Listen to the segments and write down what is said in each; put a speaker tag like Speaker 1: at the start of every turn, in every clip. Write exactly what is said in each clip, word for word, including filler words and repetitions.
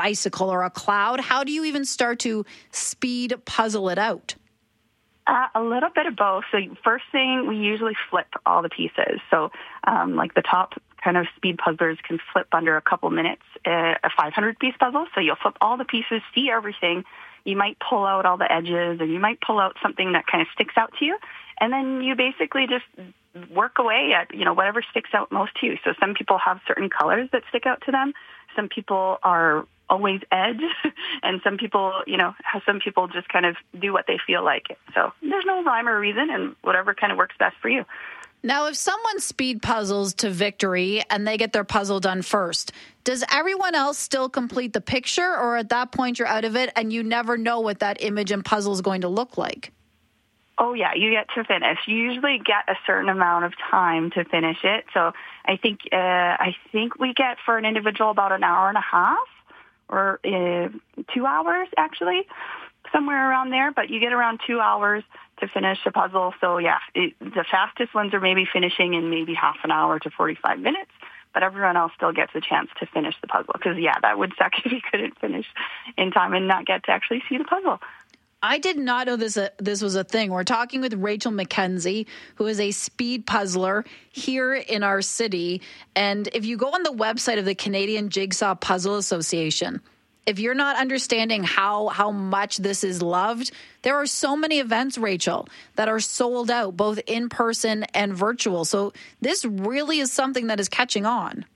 Speaker 1: bicycle or a cloud? How do you even start to speed puzzle it out?
Speaker 2: Uh, a little bit of both. So first thing, we usually flip all the pieces. So um, like the top kind of speed puzzlers can flip under a couple minutes uh, a five hundred piece puzzle. So you'll flip all the pieces, see everything. You might pull out all the edges, or you might pull out something that kind of sticks out to you. And then you basically just work away at, you know, whatever sticks out most to you. So some people have certain colors that stick out to them. Some people are always edge, and some people, you know, some people just kind of do what they feel like. So there's no rhyme or reason, and whatever kind of works best for you.
Speaker 1: Now, if someone speed puzzles to victory and they get their puzzle done first, does everyone else still complete the picture, or at that point you're out of it and you never know what that image and puzzle is going to look like?
Speaker 2: Oh, yeah, you get to finish. You usually get a certain amount of time to finish it. So I think uh, I think we get for an individual about an hour and a half, or uh, two hours, actually, somewhere around there. But you get around two hours to finish a puzzle. So, yeah, it, the fastest ones are maybe finishing in maybe half an hour to forty-five minutes. But everyone else still gets a chance to finish the puzzle. Because, yeah, that would suck if you couldn't finish in time and not get to actually see the puzzle.
Speaker 1: I did not know this uh, this was a thing. We're talking with Rachel McKenzie, who is a speed puzzler here in our city. And if you go on the website of the Canadian Jigsaw Puzzle Association, if you're not understanding how how much this is loved, there are so many events, Rachel, that are sold out, both in person and virtual. So this really is something that is catching on.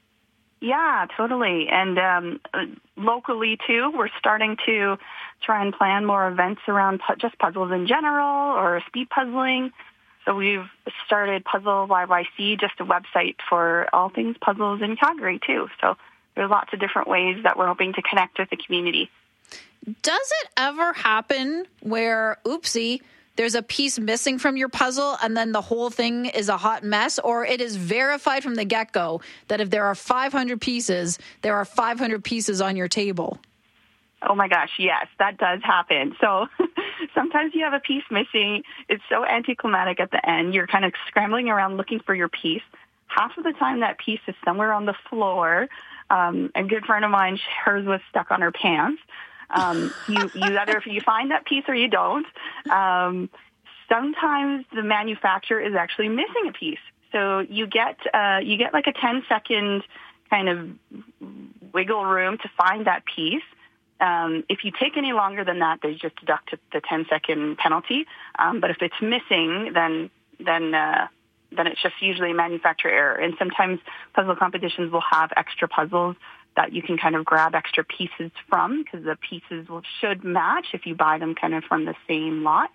Speaker 2: Yeah, totally. And um, locally, too, we're starting to try and plan more events around pu- just puzzles in general or speed puzzling. So we've started Puzzle Y Y C, just a website for all things puzzles in Calgary, too. So there's lots of different ways that we're hoping to connect with the community.
Speaker 1: Does it ever happen where, oopsie, there's a piece missing from your puzzle and then the whole thing is a hot mess, or it is verified from the get-go that if there are five hundred pieces, there are five hundred pieces on your table?
Speaker 2: Oh, my gosh, yes, that does happen. So sometimes you have a piece missing. It's so anticlimactic at the end. You're kind of scrambling around looking for your piece. Half of the time that piece is somewhere on the floor. Um, a good friend of mine, hers was stuck on her pants. Um, you, you either you find that piece or you don't. Um, sometimes the manufacturer is actually missing a piece, so you get uh, you get like a ten second kind of wiggle room to find that piece. Um, if you take any longer than that, they just deduct the ten second penalty. Um, but if it's missing, then then uh, then it's just usually a manufacturer error. And sometimes puzzle competitions will have extra puzzles that you can kind of grab extra pieces from, because the pieces will, should match if you buy them kind of from the same lot.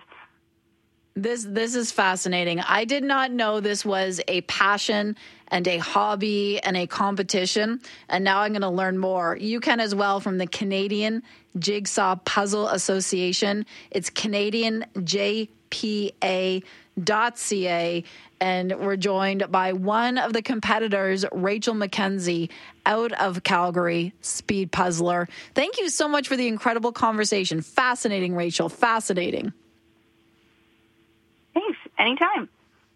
Speaker 1: This this is fascinating. I did not know this was a passion and a hobby and a competition, and now I'm going to learn more. You can as well from the Canadian Jigsaw Puzzle Association. It's Canadian J P A dot C A, and we're joined by one of the competitors, Rachel McKenzie, out of Calgary, speed puzzler. Thank you so much for the incredible conversation. Fascinating, Rachel. Fascinating.
Speaker 2: Thanks. Anytime.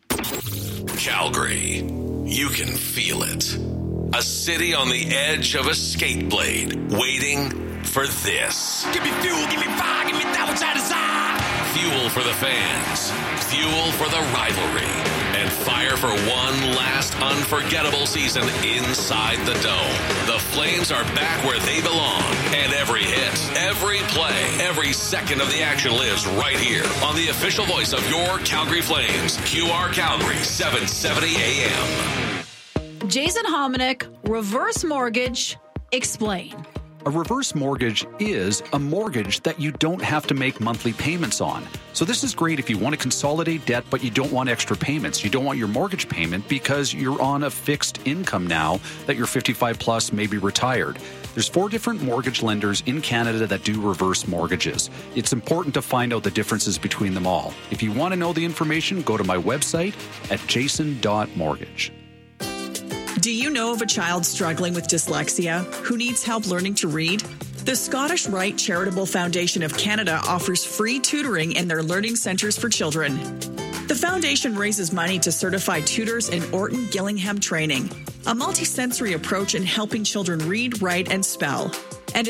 Speaker 3: Calgary. You can feel it. A city on the edge of a skate blade, waiting for this.
Speaker 4: Give me fuel, give me fire, give me that which I desire.
Speaker 3: Fuel for the fans, fuel for the rivalry, and fire for one last unforgettable season inside the Dome. The Flames are back where they belong, and every hit, every play, every second of the action lives right here on the official voice of your Calgary Flames, Q R Calgary, seven seventy A M.
Speaker 1: Jason Hominick, reverse mortgage, explain.
Speaker 5: A reverse mortgage is a mortgage that you don't have to make monthly payments on. So this is great if you want to consolidate debt, but you don't want extra payments. You don't want your mortgage payment because you're on a fixed income now that you're fifty-five plus, maybe retired. There's four different mortgage lenders in Canada that do reverse mortgages. It's important to find out the differences between them all. If you want to know the information, go to my website at jason dot mortgage.
Speaker 6: Do you know of a child struggling with dyslexia who needs help learning to read? The Scottish Rite Charitable Foundation of Canada offers free tutoring in their learning centres for children. The foundation raises money to certify tutors in Orton Gillingham training, a multisensory approach in helping children read, write, and spell.